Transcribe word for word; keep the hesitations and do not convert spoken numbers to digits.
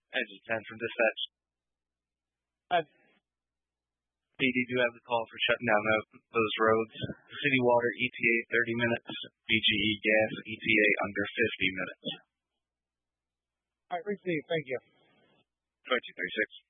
Engine ten from dispatch. Hi. P D, do have the call for shutting down those, those roads. City Water E T A thirty minutes. B G E Gas E T A under fifty minutes. All right, receive. Thank you. twenty-two thirty-six.